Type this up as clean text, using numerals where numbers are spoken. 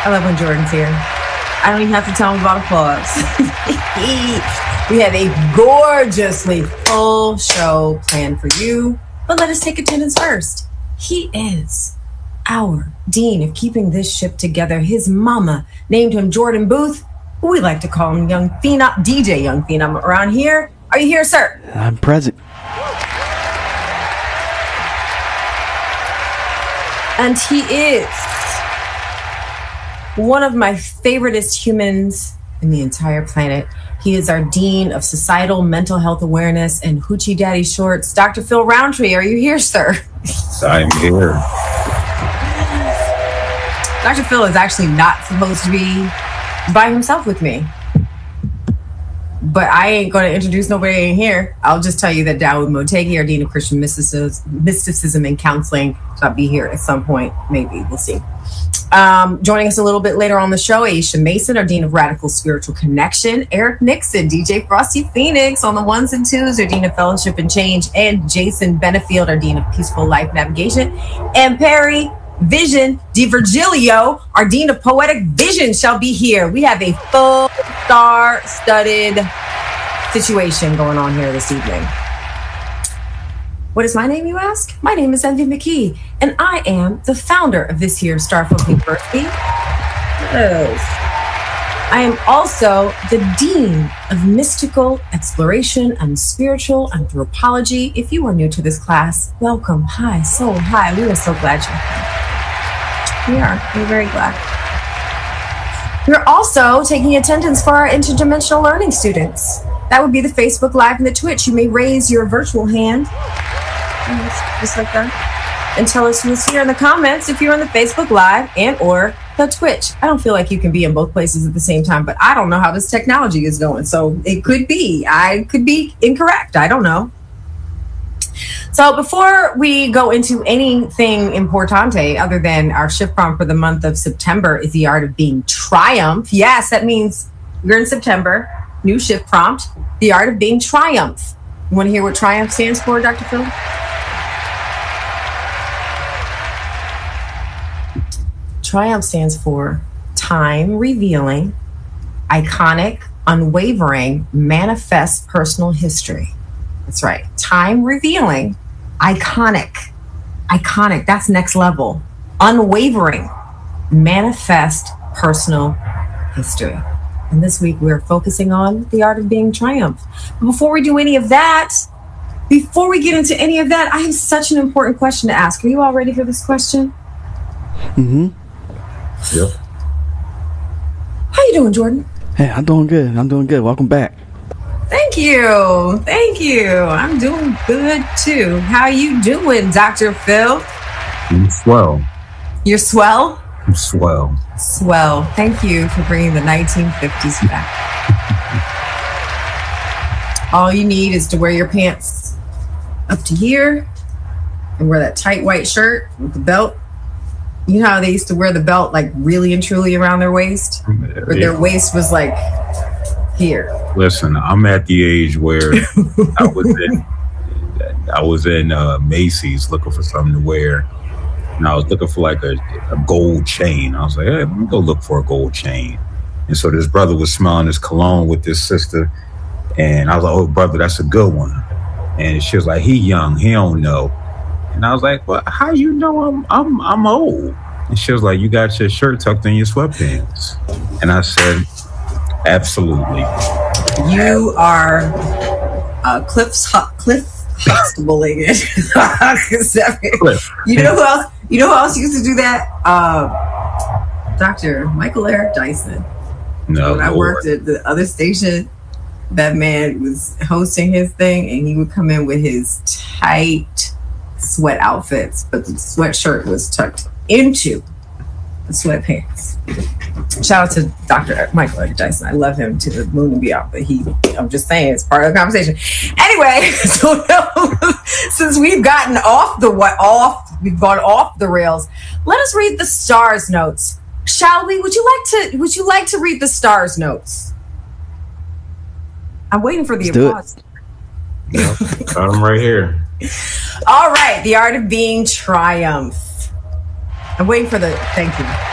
I love when Jordan's here. I don't even have to tell him about applause. We have a gorgeously full show planned for you, but let us take attendance first. He is our dean of keeping this ship together. His mama named him Jordan Booth. We like to call him Young Phenom, DJ Young Phenom around here. Are you here, sir? I'm present. And he is one of my favoriteest humans in the entire planet. He is our Dean of Societal Mental Health Awareness and Hoochie Daddy Shorts. Dr. Phil Roundtree, are you here, sir? I'm here. Dr. Phil is actually not supposed to be by himself with me. But I ain't going to introduce nobody in here. I'll just tell you that Dawood Motegi, our Dean of Christian Mysticism and Counseling, shall be here at some point. Maybe. We'll see. Joining us a little bit later on the show, Aisha Mason, our Dean of Radical Spiritual Connection, Eric Nixon, DJ Frosty Phoenix on the ones and twos, our Dean of Fellowship and Change, and Jason Benefield, our Dean of Peaceful Life Navigation, and Perry Vision DiVirgilio, our Dean of Poetic Vision, shall be here. We have a full star-studded situation going on here this evening. What is my name, you ask? My name is Envy McKee, and I am the founder of this year's Starfolk University. Yes. I am also the Dean of Mystical Exploration and Spiritual Anthropology. If you are new to this class, welcome. Hi, so hi. We are so glad you're here. We're very glad. We're also taking attendance for our interdimensional learning students. That would be the Facebook Live and the Twitch. You may raise your virtual hand, just like that, and tell us who's here in the comments if you're on the Facebook Live and or the Twitch. I don't feel like you can be in both places at the same time, but I don't know how this technology is going. So it could be. I could be incorrect. I don't know. So before we go into anything importante other than our shift prompt for the month of September is the art of being triumph. Yes, that means we're in September. New shift prompt, the art of being triumph. You want to hear what triumph stands for, Dr. Phil? Triumph stands for time revealing, iconic, unwavering, manifest personal history. That's right. Time revealing, iconic, that's next level, unwavering, manifest personal history. And this week we're focusing on the art of being triumph. But before we do any of that, before we get into any of that, I have such an important question to ask. Are you all ready for this question? Mm-hmm. Yep. How you doing, Jordan? Hey, I'm doing good. Welcome back. Thank you. I'm doing good too. How you doing, Dr. Phil? I'm swell. You're swell? I'm swell. Swell. Thank you for bringing the 1950s back. All you need is to wear your pants up to here and wear that tight white shirt with the belt. You know how they used to wear the belt like really and truly around their waist? Or their waist was like here. Listen, I'm at the age where I was in Macy's looking for something to wear. And I was looking for like a gold chain. I was like, hey, let me go look for a gold chain. And so this brother was smelling his cologne with this sister. And I was like, oh, brother, that's a good one. And she was like, he young, he don't know. And I was like, well, how you know I'm old? And she was like, you got your shirt tucked in your sweatpants. And I said, absolutely. You are Cliff Huxtabling it. Cliff. You know who else? You know who else used to do that? Dr. Michael Eric Dyson. No, when I worked at the other station, that man was hosting his thing, and he would come in with his tight sweat outfits, but the sweatshirt was tucked into the sweatpants. Shout out to Dr. Michael Eric Dyson. I love him to the moon and beyond, but I'm just saying it's part of the conversation. Anyway, so since we've gotten we've gone off the rails, let us read the stars notes. Shall we? Would you like to read the stars notes? I'm waiting for the applause. Yep, got them right here. All right, the art of being triumph. I'm waiting for the thank you.